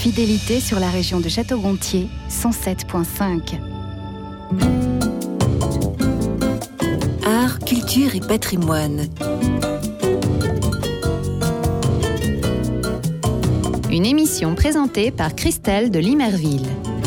Fidélité sur la région de Château-Gontier, 107.5. Art, culture et patrimoine. Une émission présentée par Christelle de Limerville.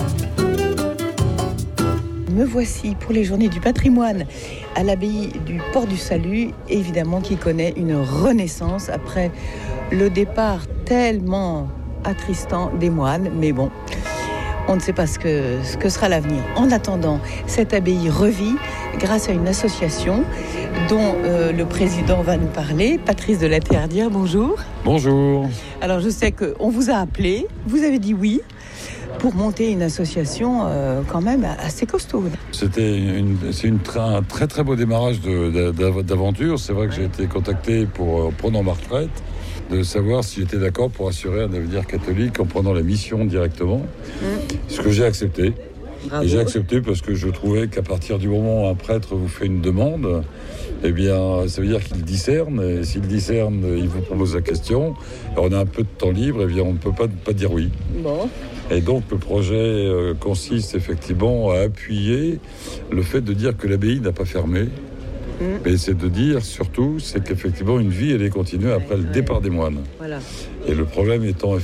Me voici pour les Journées du patrimoine à l'abbaye du Port du Salut, évidemment qui connaît une renaissance après le départ tellement attristant des moines, mais bon, on ne sait pas ce que sera l'avenir. En attendant, cette abbaye revit grâce à une association dont le président va nous parler, Patrice de la Théardière, bonjour. Bonjour. Alors je sais qu'on vous a appelé, vous avez dit oui, pour monter une association quand même assez costaud. C'est un très très beau démarrage d'aventure. C'est vrai que j'ai été contacté pour prenant ma retraite, de savoir si j'étais d'accord pour assurer un avenir catholique en prenant la mission directement. Ce que j'ai accepté. Bravo. Et j'ai accepté parce que je trouvais qu'à partir du moment où un prêtre vous fait une demande, eh bien, ça veut dire qu'il discerne. Et s'il discerne, il vous propose la question. Alors, on a un peu de temps libre, eh bien, on ne peut pas dire oui. Bon. Et donc, le projet consiste effectivement à appuyer le fait de dire que l'abbaye n'a pas fermé. Mais c'est de dire surtout, c'est qu'effectivement une vie elle est continuée après le départ des moines. Voilà. Et le problème étant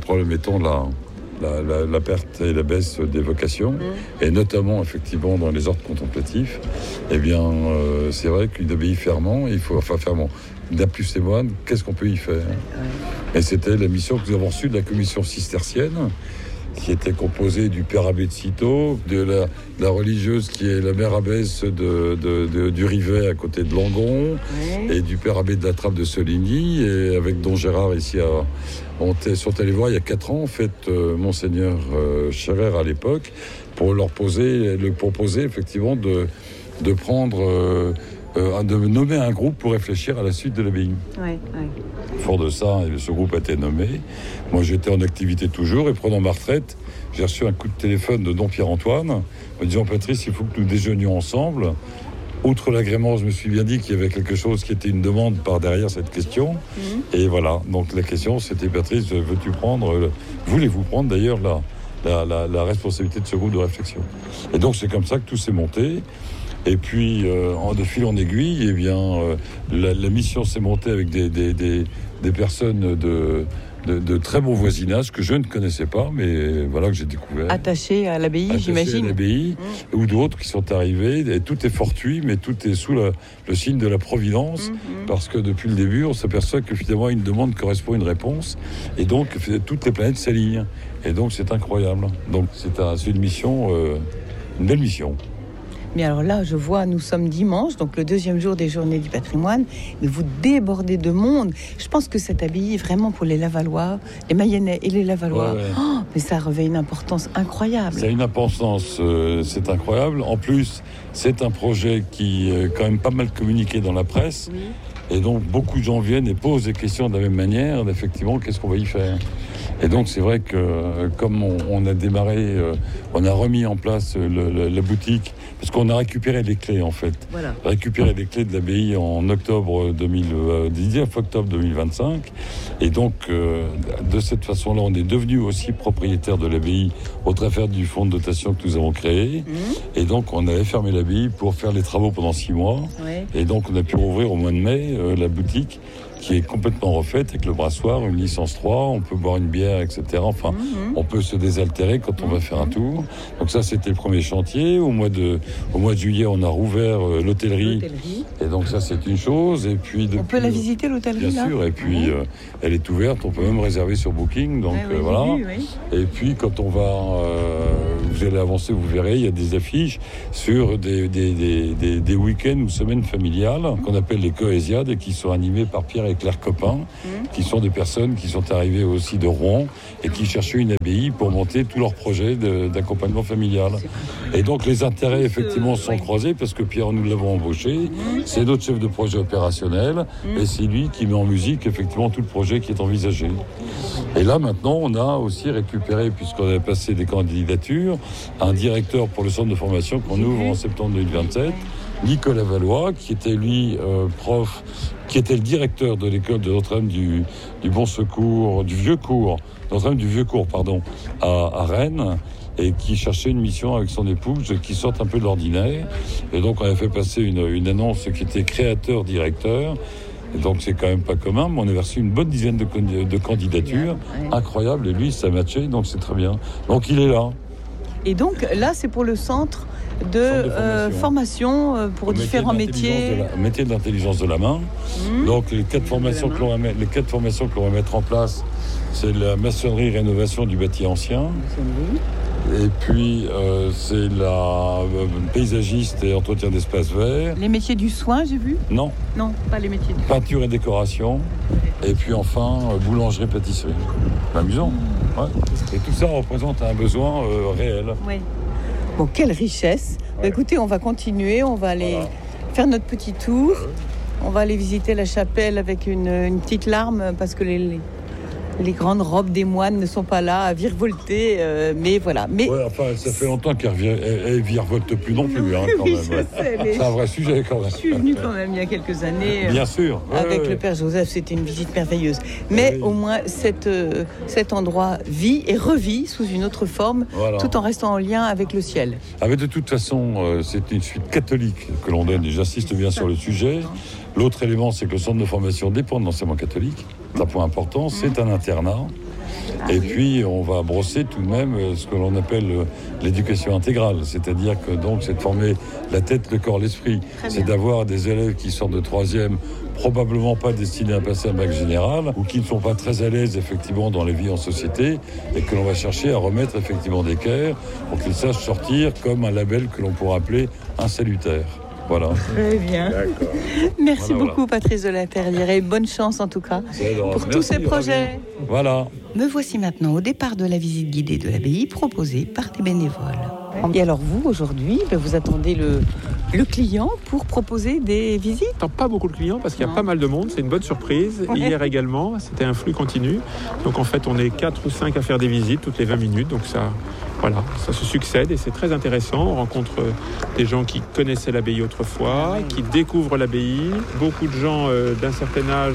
la perte et la baisse des vocations, et notamment effectivement dans les ordres contemplatifs. Eh bien, c'est vrai qu'une abbaye fermant, il n'a plus ses moines, qu'est-ce qu'on peut y faire ? Et c'était la mission que nous avons reçue de la commission cistercienne, qui était composée du père abbé de Cîteaux, de la religieuse qui est la mère abbesse du Rivet à côté de Langon, et du père abbé de la Trappe de Soligny, et avec Don Gérard ici sont allés voir il y a 4 ans, en fait, Monseigneur Scherer à l'époque, pour leur proposer effectivement de prendre... de nommer un groupe pour réfléchir à la suite de l'abbaye. Fort de ça, ce groupe a été nommé. Moi, j'étais en activité toujours et prenant ma retraite, j'ai reçu un coup de téléphone de Don Pierre-Antoine me disant « Patrice, il faut que nous déjeunions ensemble ». Outre l'agrément, je me suis bien dit qu'il y avait quelque chose qui était une demande par derrière cette question. Et voilà, donc la question c'était « Patrice, voulez-vous prendre d'ailleurs la responsabilité de ce groupe de réflexion ?» Et donc c'est comme ça que tout s'est monté. Et puis, de fil en aiguille, eh bien, la mission s'est montée avec des personnes de très bon voisinage que je ne connaissais pas, mais voilà que j'ai découvert. Attachés à l'abbaye, j'imagine. À l'abbaye, ou d'autres qui sont arrivés. Et tout est fortuit, mais tout est sous le signe de la providence, parce que depuis le début, on s'aperçoit que finalement, une demande correspond à une réponse, et donc toutes les planètes s'alignent. Et donc, c'est incroyable. Donc, c'est une mission, une belle mission. Mais alors là, je vois, nous sommes dimanche, donc le 2e jour des Journées du patrimoine, mais vous débordez de monde. Je pense que cette abbaye est vraiment pour les Lavallois, les Mayennais et les Lavallois. Ouais. Oh, mais ça revêt une importance incroyable. C'est une importance, c'est incroyable. En plus, c'est un projet qui est quand même pas mal communiqué dans la presse. Oui. Et donc, beaucoup de gens viennent et posent des questions de la même manière. Effectivement, qu'est-ce qu'on va y faire ? Et donc, c'est vrai que comme on a démarré, on a remis en place la boutique, parce qu'on a récupéré les clés, en fait. Voilà. Récupéré les clés de l'abbaye en 19 octobre 2025. Et donc, de cette façon-là, on est devenu aussi propriétaire de l'abbaye au travers du fonds de dotation que nous avons créé. Et donc, on avait fermé l'abbaye pour faire les travaux pendant 6 mois. Ouais. Et donc, on a pu rouvrir au mois de mai la boutique, qui est complètement refaite avec le brassoir, une licence 3, on peut boire une bière, etc. Enfin, on peut se désaltérer quand on va faire un tour. Donc ça, c'était le premier chantier. Au mois de juillet, on a rouvert l'hôtellerie. Et donc ça, c'est une chose. Et puis on peut la visiter, l'hôtellerie, bien sûr. Et puis, elle est ouverte. On peut même réserver sur Booking. Donc voilà. Et puis, quand on va... vous allez avancer, vous verrez, il y a des affiches sur des week-ends ou semaines familiales qu'on appelle les Cohésiades et qui sont animées par Pierre et Claire Copin, qui sont des personnes qui sont arrivées aussi de Rouen et qui cherchaient une abbaye pour monter tous leurs projets d'accompagnement familial. Et donc les intérêts effectivement sont croisés parce que Pierre, nous l'avons embauché, c'est notre chef de projet opérationnel et c'est lui qui met en musique effectivement tout le projet qui est envisagé. Et là maintenant on a aussi récupéré, puisqu'on a passé des candidatures, un directeur pour le centre de formation qu'on ouvre en septembre 2027 Nicolas Valois, qui était lui prof, qui était le directeur de l'école de Notre-Dame du Bon Secours, du Vieux Cours, Notre-Dame du Vieux Cours, pardon, à Rennes, et qui cherchait une mission avec son épouse qui sorte un peu de l'ordinaire. Et donc on a fait passer une annonce qui était créateur-directeur. Et donc c'est quand même pas commun, mais on a reçu une bonne dizaine de candidatures, incroyable, et lui ça matchait, donc c'est très bien. Donc il est là. Et donc là c'est pour le centre de formation pour différents métiers. Métiers de l'intelligence de la main. Donc les quatre formations que l'on va mettre en place, c'est la maçonnerie rénovation du bâti ancien. Et puis c'est la paysagiste et entretien d'espaces verts. Les métiers du soin, j'ai vu ? Non, pas les métiers du soin. Peinture et décoration. Et puis enfin boulangerie-pâtisserie. C'est amusant. Ouais. Et tout ça représente un besoin réel. Oui. Bon, quelle richesse. Ouais. Écoutez, on va continuer, on va aller faire notre petit tour. On va aller visiter la chapelle avec une petite larme parce que les grandes robes des moines ne sont pas là à virevolter, mais voilà. Mais ça fait longtemps qu'elle ne virevolte plus non plus, quand même. C'est un vrai sujet quand même. Je suis venue quand même il y a quelques années. Bien sûr. Avec le Père Joseph, c'était une visite merveilleuse. Mais au moins, cet endroit vit et revit sous une autre forme, tout en restant en lien avec le ciel. De toute façon, c'est une suite catholique que l'on donne, et j'insiste bien sur le sujet. L'autre élément, c'est que le centre de formation dépend de l'enseignement catholique. C'est un point important, c'est un internat. Et puis, on va brosser tout de même ce que l'on appelle l'éducation intégrale. C'est-à-dire que donc, c'est de former la tête, le corps, l'esprit. C'est d'avoir des élèves qui sortent de 3e, probablement pas destinés à passer un bac général, ou qui ne sont pas très à l'aise, effectivement, dans les vies en société, et que l'on va chercher à remettre, effectivement, d'équerre pour qu'ils sachent sortir comme un label que l'on pourrait appeler insalutaire. Voilà. Très bien. D'accord. Merci beaucoup, Patrice de la Terlière, et bonne chance en tout cas pour tous ces projets. Voilà. Me voici maintenant au départ de la visite guidée de l'abbaye proposée par des bénévoles. Et alors vous, aujourd'hui, vous attendez le client pour proposer des visites ? Pas beaucoup de clients parce qu'il y a pas mal de monde, c'est une bonne surprise. Hier également, c'était un flux continu. Donc en fait, on est 4 ou 5 à faire des visites toutes les 20 minutes. Donc ça se succède et c'est très intéressant. On rencontre des gens qui connaissaient l'abbaye autrefois, qui découvrent l'abbaye. Beaucoup de gens d'un certain âge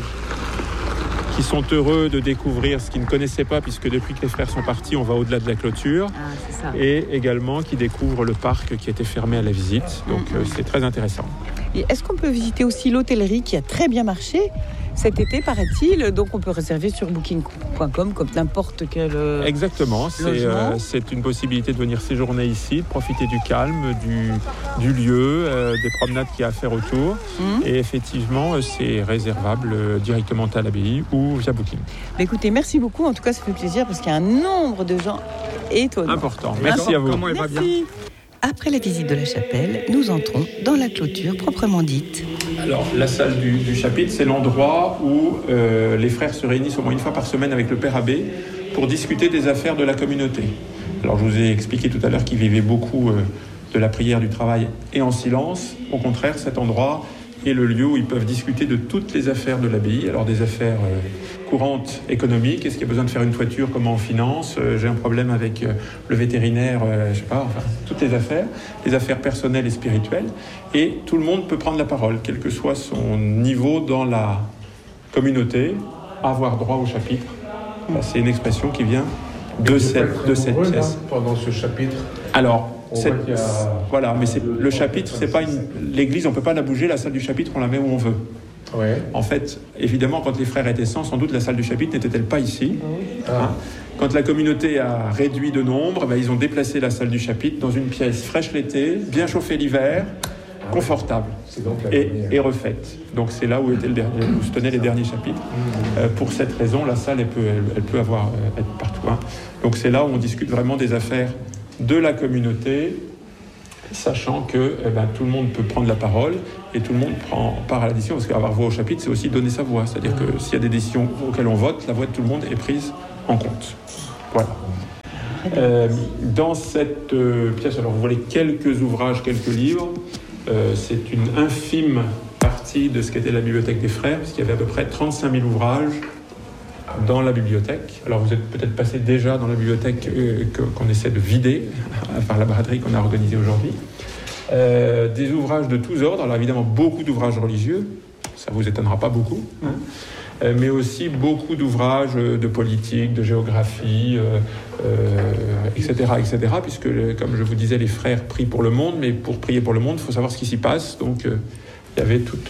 qui sont heureux de découvrir ce qu'ils ne connaissaient pas, puisque depuis que les frères sont partis, on va au-delà de la clôture. C'est ça. Et également qui découvrent le parc qui était fermé à la visite. Donc c'est très intéressant. Et est-ce qu'on peut visiter aussi l'hôtellerie qui a très bien marché cet été, paraît-il? Donc on peut réserver sur booking.com comme n'importe quel Exactement, c'est une possibilité de venir séjourner ici, de profiter du calme, du lieu, des promenades qu'il y a à faire autour. Et effectivement, c'est réservable directement à l'abbaye ou via Booking. Écoutez, merci beaucoup. En tout cas, ça fait plaisir parce qu'il y a un nombre de gens étonnants. Important. Merci à vous. Comment elle va bien ? Après la visite de la chapelle, nous entrons dans la clôture proprement dite. Alors, la salle du chapitre, c'est l'endroit où les frères se réunissent au moins une fois par semaine avec le père abbé pour discuter des affaires de la communauté. Alors, je vous ai expliqué tout à l'heure qu'ils vivaient beaucoup de la prière, du travail et en silence. Au contraire, cet endroit est le lieu où ils peuvent discuter de toutes les affaires de l'abbaye. Alors, des affaires courantes économiques, est-ce qu'il y a besoin de faire une toiture, comment on finance, j'ai un problème avec le vétérinaire, toutes les affaires personnelles et spirituelles, et tout le monde peut prendre la parole, quel que soit son niveau dans la communauté, avoir droit au chapitre. C'est une expression qui vient de cette pièce. Pendant ce chapitre. Alors, mais le chapitre, c'est pas l'église, on peut pas la bouger, la salle du chapitre, on la met où on veut. Ouais. En fait, évidemment, quand les frères étaient 100, sans doute la salle du chapitre n'était-elle pas ici. Quand la communauté a réduit de nombre, ils ont déplacé la salle du chapitre dans une pièce fraîche l'été, bien chauffée l'hiver, confortable et refaite. Donc c'est là où se tenaient les derniers chapitres. Pour cette raison, la salle elle peut être partout. Donc c'est là où on discute vraiment des affaires de la communauté, sachant que tout le monde peut prendre la parole et tout le monde prend part à la décision, parce qu'avoir voix au chapitre, c'est aussi donner sa voix. C'est-à-dire que s'il y a des décisions auxquelles on vote, la voix de tout le monde est prise en compte. Voilà. Dans cette pièce, alors vous voyez quelques ouvrages, quelques livres. C'est une infime partie de ce qu'était la bibliothèque des frères, parce qu'il y avait à peu près 35 000 ouvrages dans la bibliothèque. Alors vous êtes peut-être passé déjà dans la bibliothèque qu'on essaie de vider par la braderie qu'on a organisée aujourd'hui. des ouvrages de tous ordres, alors évidemment beaucoup d'ouvrages religieux, ça ne vous étonnera pas beaucoup, mais aussi beaucoup d'ouvrages de politique, de géographie, etc., puisque, comme je vous disais, les frères prient pour le monde, mais pour prier pour le monde, il faut savoir ce qui s'y passe. Donc, il y avait toute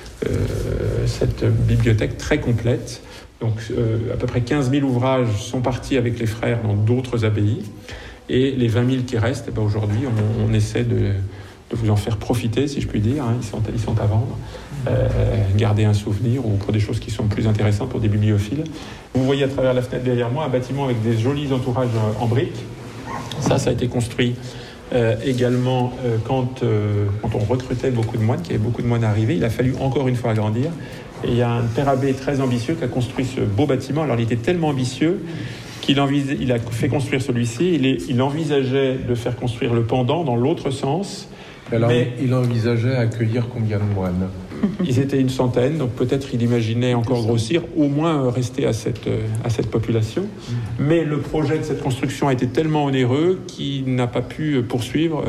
cette bibliothèque très complète. Donc, à peu près 15 000 ouvrages sont partis avec les frères dans d'autres abbayes. Et les 20 000 qui restent, aujourd'hui, on essaie de vous en faire profiter, si je puis dire. Ils sont à vendre. Garder un souvenir ou pour des choses qui sont plus intéressantes pour des bibliophiles. Vous voyez à travers la fenêtre derrière moi un bâtiment avec des jolis entourages en briques. Ça a été construit également quand on recrutait beaucoup de moines, qu'il y avait beaucoup de moines arrivés. Il a fallu encore une fois agrandir. Et il y a un père abbé très ambitieux qui a construit ce beau bâtiment. Alors il était tellement ambitieux qu'il a fait construire celui-ci. Il envisageait de faire construire le pendant dans l'autre sens. Alors, il envisageait accueillir combien de moines ? Ils étaient une centaine, donc peut-être il imaginait encore grossir, au moins rester à cette population. Mais le projet de cette construction a été tellement onéreux qu'il n'a pas pu poursuivre.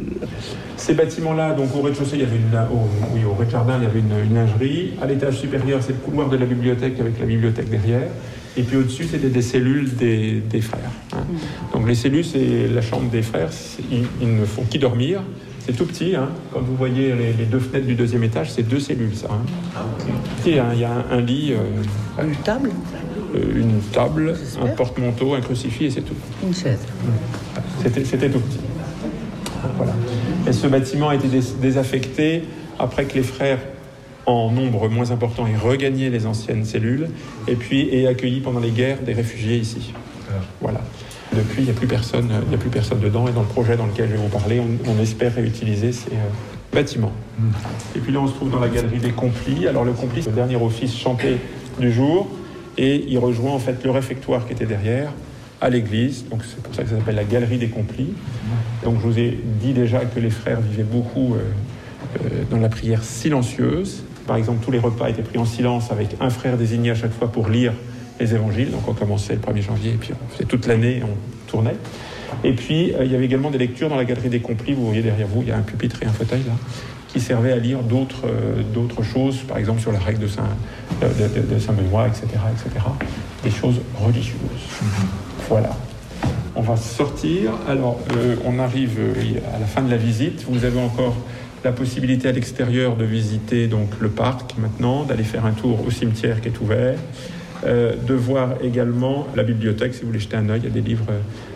Ces bâtiments-là, donc au rez-de-chaussée, au rez-de-jardin, il y avait une lingerie. À l'étage supérieur, c'est le couloir de la bibliothèque avec la bibliothèque derrière. Et puis au-dessus, c'était des cellules des frères. Donc les cellules, c'est la chambre des frères. Ils ne font qu'y dormir. C'est tout petit, Quand vous voyez les deux fenêtres du deuxième étage, c'est 2 cellules, ça. Il y a un lit... Une table une table, un porte-manteau, un crucifix et c'est tout. Une chaise. C'était tout petit. Voilà. Et ce bâtiment a été désaffecté après que les frères, en nombre moins important, aient regagné les anciennes cellules et puis aient accueilli pendant les guerres des réfugiés ici. Voilà. Depuis, il n'y a plus personne dedans. Et dans le projet dans lequel je vais vous parler, on espère réutiliser ces bâtiments. Et puis là, on se trouve dans la galerie des complis. Alors le complis, c'est le dernier office chanté du jour. Et il rejoint en fait le réfectoire qui était derrière, à l'église. Donc c'est pour ça que ça s'appelle la galerie des complis. Donc je vous ai dit déjà que les frères vivaient beaucoup dans la prière silencieuse. Par exemple, tous les repas étaient pris en silence avec un frère désigné à chaque fois pour lire les évangiles. Donc on commençait le 1er janvier et puis on faisait toute l'année, on tournait. Et puis il y avait également des lectures dans la galerie des complis. Vous voyez derrière vous, il y a un pupitre et un fauteuil là, qui servaient à lire d'autres choses, par exemple sur la règle de Saint-Benoît, etc., etc. Des choses religieuses. Voilà. On va sortir. Alors, on arrive à la fin de la visite. Vous avez encore la possibilité à l'extérieur de visiter donc, le parc maintenant, d'aller faire un tour au cimetière qui est ouvert, de voir également la bibliothèque. Si vous voulez jeter un œil, il y a des livres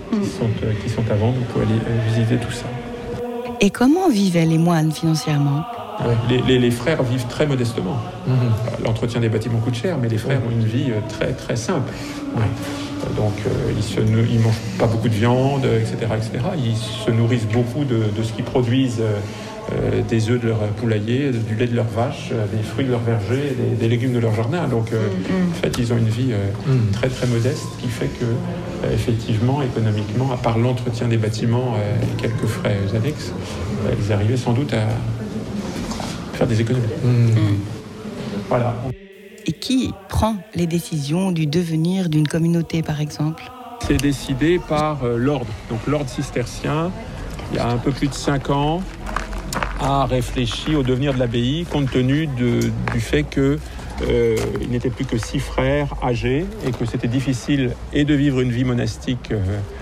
qui sont à vendre. Vous pouvez aller visiter tout ça. Et comment vivaient les moines financièrement ? Les frères vivent très modestement. L'entretien des bâtiments coûte cher, mais les frères ont une vie très, très simple. Donc, ils ne mangent pas beaucoup de viande, etc., etc. Ils se nourrissent beaucoup de ce qu'ils produisent, des œufs de leur poulailler, du lait de leur vache, des fruits de leur verger, des légumes de leur jardin. Donc, en fait, ils ont une vie très, très modeste, qui fait que, effectivement, économiquement, à part l'entretien des bâtiments et quelques frais annexes, ils arrivaient sans doute à faire des économies. Voilà. Et qui prend les décisions du devenir d'une communauté, par exemple ? C'est décidé par l'ordre. Donc l'ordre cistercien, il y a un peu plus de 5 ans, a réfléchi au devenir de l'abbaye, compte tenu du fait qu'il n'était plus que 6 frères âgés et que c'était difficile et de vivre une vie monastique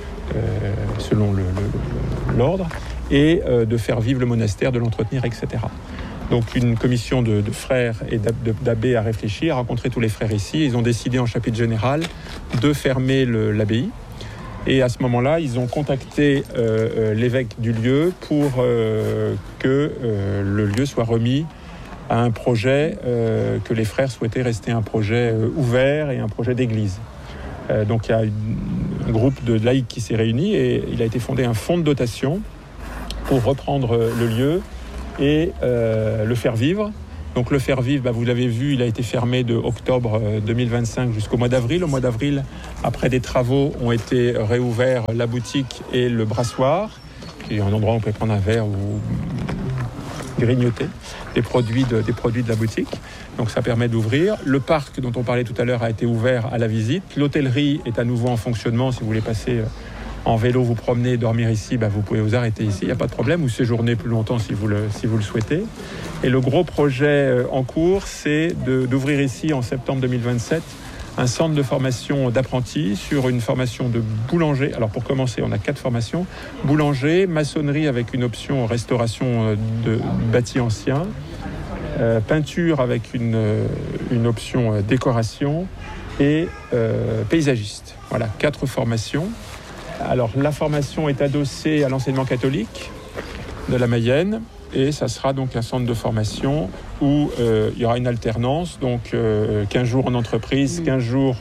selon l'ordre et de faire vivre le monastère, de l'entretenir, etc. Donc une commission de frères et d'abbés a réfléchi, a rencontré tous les frères ici. Ils ont décidé en chapitre général de fermer l'abbaye. Et à ce moment-là, ils ont contacté l'évêque du lieu pour que le lieu soit remis à un projet que les frères souhaitaient rester un projet ouvert et un projet d'église. Donc il y a un groupe de laïcs qui s'est réuni et il a été fondé un fonds de dotation pour reprendre le lieu et le faire vivre. Donc le faire vivre, vous l'avez vu, il a été fermé de octobre 2025 jusqu'au mois d'avril. Au mois d'avril, après des travaux, ont été réouverts la boutique et le brassoir, qui est un endroit où on peut prendre un verre ou grignoter des produits de la boutique. Donc ça permet d'ouvrir. Le parc dont on parlait tout à l'heure a été ouvert à la visite. L'hôtellerie est à nouveau en fonctionnement si vous voulez passer en vélo vous promener et dormir ici, vous pouvez vous arrêter ici, il n'y a pas de problème, ou séjourner plus longtemps si vous le souhaitez. Et le gros projet en cours, c'est d'ouvrir ici en septembre 2027 un centre de formation d'apprentis sur une formation de boulanger. Alors pour commencer, on a 4 formations. Boulanger, maçonnerie avec une option restauration de bâtis anciens, peinture avec une option décoration et paysagiste. Voilà, 4 formations. Alors la formation est adossée à l'enseignement catholique de la Mayenne. Et ça sera donc un centre de formation où il y aura une alternance, donc 15 jours en entreprise, 15 jours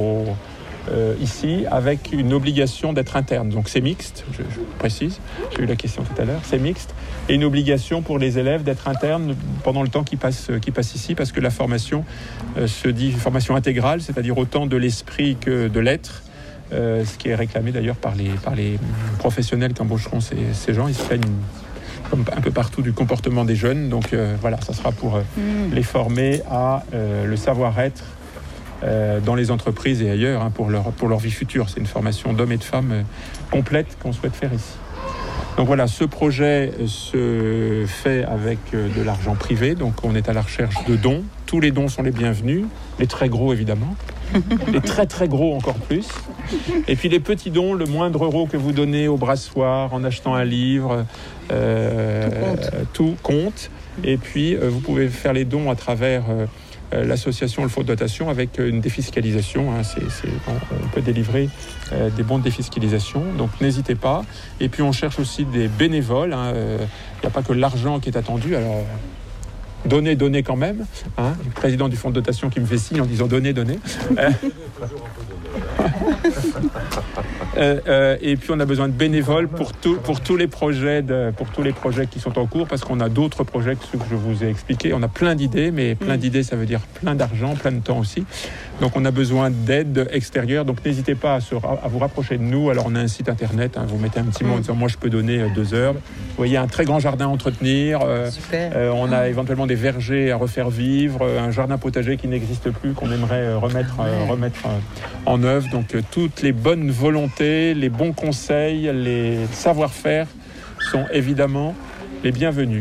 ici, avec une obligation d'être interne. Donc c'est mixte, je précise, j'ai eu la question tout à l'heure, c'est mixte. Et une obligation pour les élèves d'être interne pendant le temps qu'ils passent ici, parce que la formation se dit formation intégrale, c'est-à-dire autant de l'esprit que de l'être. Ce qui est réclamé d'ailleurs par les professionnels qui embaucheront ces gens. Ils se plaignent comme un peu partout du comportement des jeunes. Donc voilà, ça sera pour les former à le savoir-être dans les entreprises et ailleurs, pour leur vie future. C'est une formation d'hommes et de femmes complète qu'on souhaite faire ici. Donc voilà, ce projet se fait avec de l'argent privé. Donc on est à la recherche de dons. Tous les dons sont les bienvenus. Les très gros, évidemment. Les très très gros encore plus. Et puis les petits dons, le moindre euro que vous donnez au brassoir en achetant un livre, tout compte. Et puis vous pouvez faire les dons à travers l'association Le Faute Dotation avec une défiscalisation. On peut délivrer des bons de défiscalisation, donc n'hésitez pas. Et puis on cherche aussi des bénévoles. Il n'y a pas que l'argent qui est attendu. Alors donnez quand même. Le président du fonds de dotation qui me fait signe en disant donnez. Et puis on a besoin de bénévoles pour tous les projets qui sont en cours, parce qu'on a d'autres projets que ceux que je vous ai expliqués. On a plein d'idées, mais plein d'idées, ça veut dire plein d'argent, plein de temps aussi. Donc on a besoin d'aide extérieure. Donc n'hésitez pas à vous rapprocher de nous. Alors on a un site internet. Vous mettez un petit mot en disant moi je peux donner 2 heures. Vous voyez, un très grand jardin à entretenir. On a éventuellement des vergers à refaire vivre, un jardin potager qui n'existe plus, qu'on aimerait remettre en œuvre. Donc toutes les bonnes volontés, les bons conseils, les savoir-faire sont évidemment les bienvenus.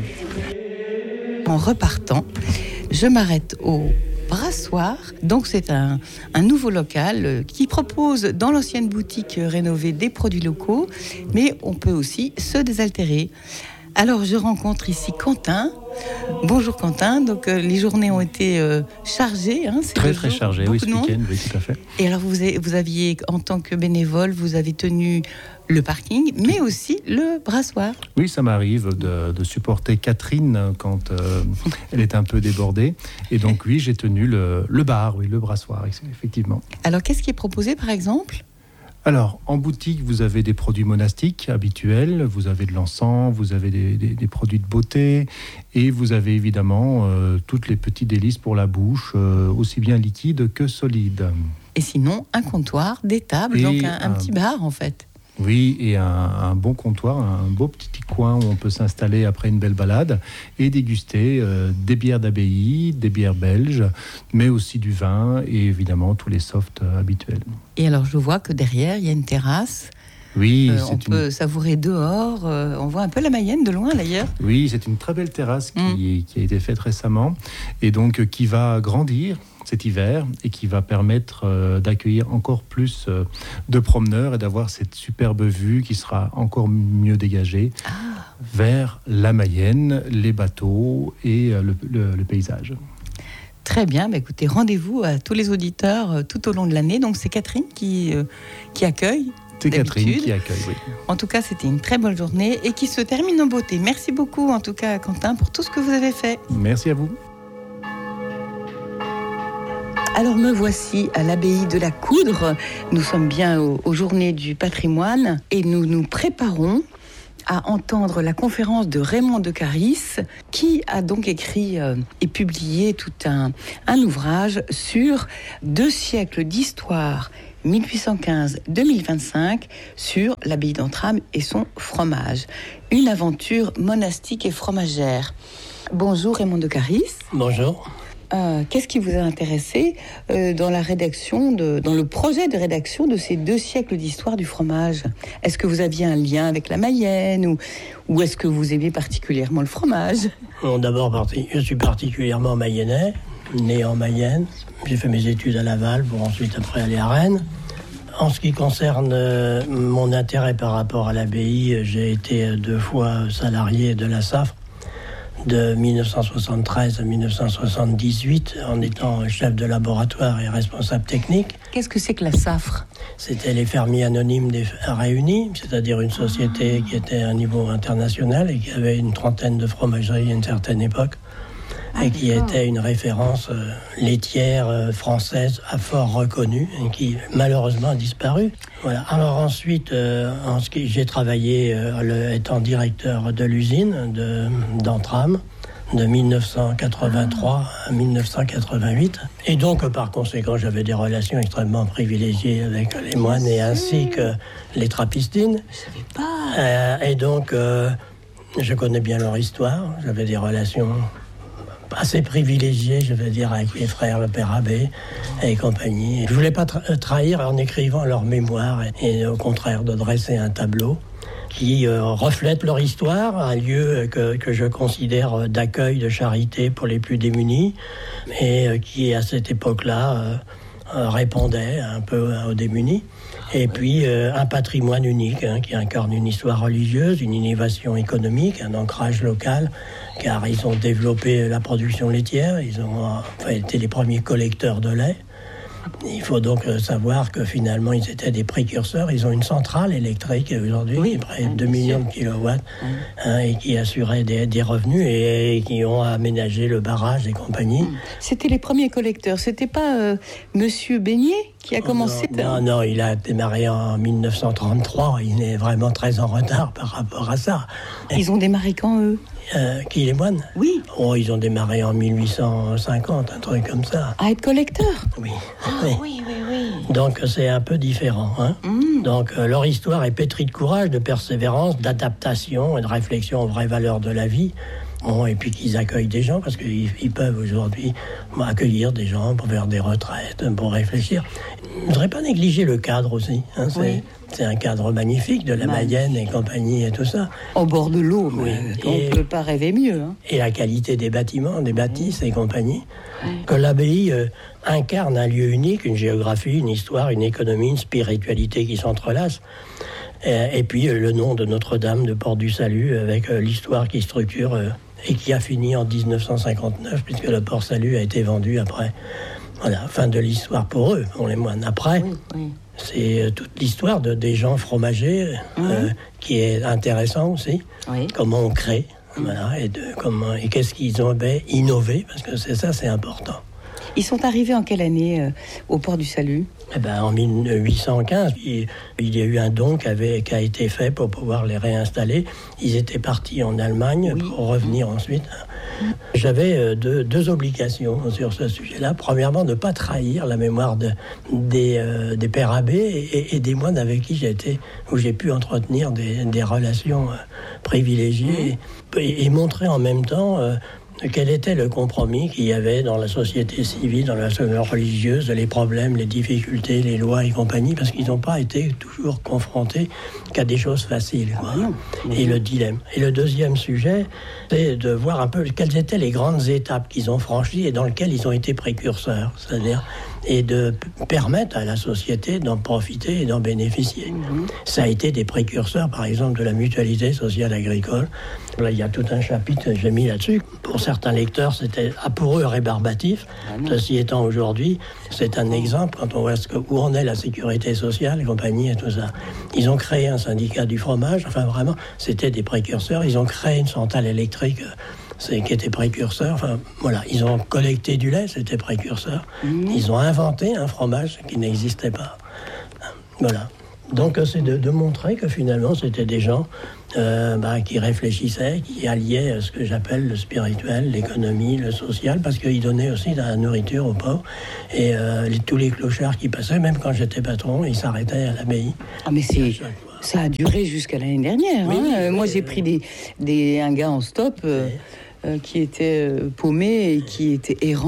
En repartant, je m'arrête au Brassoir. Donc c'est un nouveau local qui propose dans l'ancienne boutique rénovée des produits locaux, mais on peut aussi se désaltérer. Alors je rencontre ici Quentin. Bonjour Quentin, donc les journées ont été chargées. C'est très chargées, oui, ce week-end, oui, tout à fait. Et alors vous aviez, en tant que bénévole, vous avez tenu le parking, mais aussi le brassoir. Oui, ça m'arrive de supporter Catherine quand elle est un peu débordée. Et donc oui, j'ai tenu le bar, oui, le brassoir, effectivement. Alors qu'est-ce qui est proposé par exemple ? Alors, en boutique, vous avez des produits monastiques habituels, vous avez de l'encens, vous avez des produits de beauté, et vous avez évidemment toutes les petits délices pour la bouche, aussi bien liquides que solides. Et sinon, un comptoir, des tables, et donc un petit bar en fait. Oui, et un bon comptoir, un beau petit coin où on peut s'installer après une belle balade et déguster des bières d'abbaye, des bières belges, mais aussi du vin et évidemment tous les softs habituels. Et alors je vois que derrière il y a une terrasse. Oui, on peut savourer dehors. On voit un peu la Mayenne de loin d'ailleurs. Oui, c'est une très belle terrasse qui a été faite récemment et donc qui va grandir cet hiver et qui va permettre d'accueillir encore plus de promeneurs et d'avoir cette superbe vue qui sera encore mieux dégagée vers la Mayenne, les bateaux et le paysage. Très bien, écoutez, rendez-vous à tous les auditeurs tout au long de l'année. Donc c'est Catherine qui accueille. C'est Catherine qui accueille, oui. En tout cas, c'était une très bonne journée et qui se termine en beauté. Merci beaucoup, en tout cas, Quentin, pour tout ce que vous avez fait. Merci à vous. Alors me voici à l'abbaye de la Coudre. Nous sommes bien aux Journées du patrimoine et nous nous préparons à entendre la conférence de Raymond de Caris, qui a donc écrit et publié tout un ouvrage sur 2 siècles d'histoire 1815-2025 sur l'abbaye d'Entrammes et son fromage. Une aventure monastique et fromagère. Bonjour Raymond de Caris. Bonjour. Qu'est-ce qui vous a intéressé dans le projet de rédaction de ces 2 siècles d'histoire du fromage? Est-ce que vous aviez un lien avec la Mayenne ou est-ce que vous aimez particulièrement le fromage? Bon, d'abord, je suis particulièrement mayennais, né en Mayenne. J'ai fait mes études à Laval pour ensuite après aller à Rennes. En ce qui concerne mon intérêt par rapport à l'abbaye, j'ai été 2 fois salarié de la SAFRE, de 1973 à 1978, en étant chef de laboratoire et responsable technique. Qu'est-ce que c'est que la SAFRE? C'était les fermiers anonymes réunis, c'est-à-dire une société qui était à un niveau international et qui avait une 30aine de fromageries à une certaine époque, et qui était une référence laitière française à fort reconnue et qui malheureusement a disparu. Voilà. Alors ensuite, j'ai travaillé étant directeur de l'usine d'Entram de 1983 à 1988. Et donc, par conséquent, j'avais des relations extrêmement privilégiées avec les moines et ainsi que les trappistines. Je savais pas. Et donc, je connais bien leur histoire. J'avais des relations assez privilégié, je veux dire, avec les frères, le père Abbé et compagnie. Je voulais pas trahir en écrivant leur mémoire et au contraire de dresser un tableau qui reflète leur histoire, un lieu que je considère d'accueil, de charité pour les plus démunis et qui à cette époque-là répondait un peu aux démunis. Et puis un patrimoine unique qui incarne une histoire religieuse, une innovation économique, un ancrage local, car ils ont développé la production laitière, ils ont été les premiers collecteurs de lait. Il faut donc savoir que finalement ils étaient des précurseurs. Ils ont une centrale électrique aujourd'hui, près de 2 millions de kilowatts, et qui assurait des revenus et qui ont aménagé le barrage et compagnie. C'était les premiers collecteurs. C'était pas Monsieur Beignet qui a commencé? Non, il a démarré en 1933. Il est vraiment très en retard par rapport à ça. Ils ont démarré quand, eux? Qui, les moines? Oui. Oh, ils ont démarré en 1850, un truc comme ça. À être collecteur? Oui. Oui. Donc c'est un peu différent. Donc leur histoire est pétrie de courage, de persévérance, d'adaptation et de réflexion aux vraies valeurs de la vie. Et puis qu'ils accueillent des gens, parce qu'ils peuvent aujourd'hui accueillir des gens pour faire des retraites, pour réfléchir. Je ne voudrais pas négliger le cadre aussi. C'est un cadre magnifique de la Mayenne et compagnie et tout ça. Au bord de l'eau, on ne peut pas rêver mieux. Et la qualité des bâtiments, des bâtisses et compagnie. Que l'abbaye incarne un lieu unique, une géographie, une histoire, une économie, une spiritualité qui s'entrelacent. Et puis le nom de Notre-Dame de Port du Salut, avec l'histoire qui structure et qui a fini en 1959, puisque le Port Salut a été vendu après. Voilà, fin de l'histoire pour eux, pour les moines. Après, c'est toute l'histoire des gens fromagers qui est intéressant aussi. Comment on crée, et qu'est-ce qu'ils ont innové, parce que c'est important. Ils sont arrivés en quelle année au Port du Salut? En 1815, il y a eu un don qui a été fait pour pouvoir les réinstaller. Ils étaient partis en Allemagne pour revenir ensuite. J'avais deux obligations sur ce sujet-là. Premièrement, ne pas trahir la mémoire des pères abbés et des moines avec qui où j'ai pu entretenir des relations privilégiées et montrer en même temps quel était le compromis qu'il y avait dans la société civile, dans la société religieuse, les problèmes, les difficultés, les lois et compagnie, parce qu'ils n'ont pas été toujours confrontés qu'à des choses faciles. Et le dilemme. Et le deuxième sujet, c'est de voir un peu quelles étaient les grandes étapes qu'ils ont franchies et dans lesquelles ils ont été précurseurs, c'est-à-dire et de permettre à la société d'en profiter et d'en bénéficier. Ça a été des précurseurs, par exemple, de la mutualité sociale agricole. Là, il y a tout un chapitre que j'ai mis là-dessus. Pour certains lecteurs, c'était pour eux rébarbatif. Ceci étant, aujourd'hui, c'est un exemple quand on voit où en est la sécurité sociale et compagnie et tout ça. Ils ont créé un syndicat du fromage. Enfin, vraiment, c'était des précurseurs. Ils ont créé une centrale électrique qui était précurseur. Enfin, voilà, ils ont collecté du lait, c'était précurseur. Ils ont inventé un fromage qui n'existait pas. Voilà. Donc, c'est de montrer que finalement, c'était des gens qui réfléchissaient, qui alliaient ce que j'appelle le spirituel, l'économie, le social, parce qu'ils donnaient aussi de la nourriture aux pauvres. Et tous les clochards qui passaient, même quand j'étais patron, ils s'arrêtaient à l'abbaye. Ah, mais ça a duré jusqu'à l'année dernière. Moi, j'ai pris un gars en stop qui était paumé et qui était errant.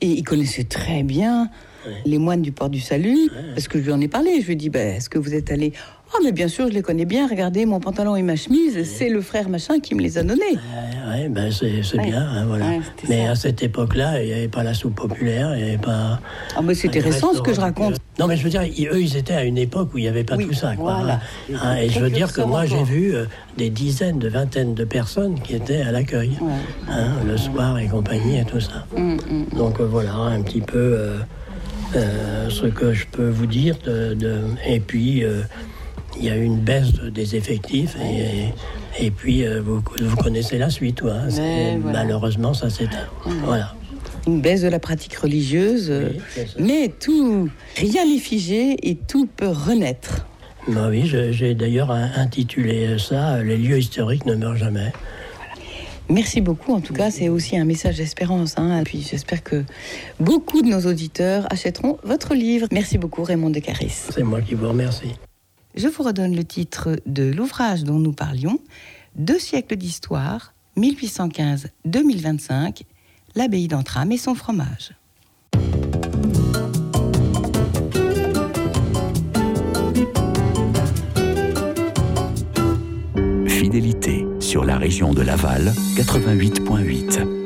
Et il connaissait très bien les moines du Port du Salut, parce que je lui en ai parlé. Je lui ai dit, est-ce que vous êtes allé... Ah, mais bien sûr, je les connais bien. Regardez, mon pantalon et ma chemise, c'est le frère machin qui me les a donnés. C'est bien, hein, voilà. Mais à cette époque-là, il n'y avait pas la soupe populaire, il n'y avait pas... Ah, mais c'était récent, ce que je raconte. Non, mais je veux dire, eux, ils étaient à une époque où il n'y avait pas tout ça, quoi. Voilà. Hein, et je veux dire que moi, j'ai vu des dizaines, de vingtaines de personnes qui étaient à l'accueil, le soir et compagnie et tout ça. Donc voilà, un petit peu ce que je peux vous dire. Et puis... il y a eu une baisse des effectifs et puis vous connaissez la suite. Malheureusement, ça s'éteint. Voilà. Une baisse de la pratique religieuse, mais rien n'est figé et tout peut renaître. Oui, j'ai d'ailleurs intitulé ça « Les lieux historiques ne meurent jamais ». Merci beaucoup. En tout cas, c'est aussi un message d'espérance. Et puis, j'espère que beaucoup de nos auditeurs achèteront votre livre. Merci beaucoup, Raymond de Caris. C'est moi qui vous remercie. Je vous redonne le titre de l'ouvrage dont nous parlions, 2 siècles d'histoire, 1815-2025, l'abbaye d'Entrammes et son fromage. Fidélité sur la région de Laval, 88.8.